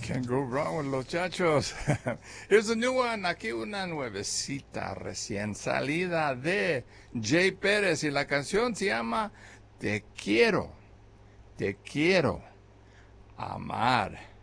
Can't go wrong with los chachos. Here's a new one. Aquí una nuevecita recién salida de Jay Pérez y la canción se llama Te quiero amar.